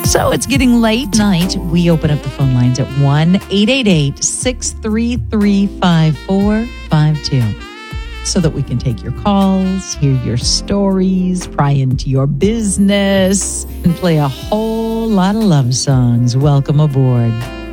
So it's getting late tonight. We open up the phone lines at 1-888-633-5452 so that we can take your calls, hear your stories, pry into your business, and play a whole lot of love songs. Welcome aboard.